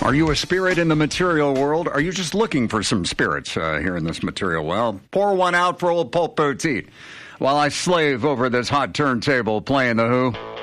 Are you a spirit in the material world? Are you just looking for some spirits here in this material? Well, pour one out for old Pulp Poteet while I slave over this hot turntable playing The Who.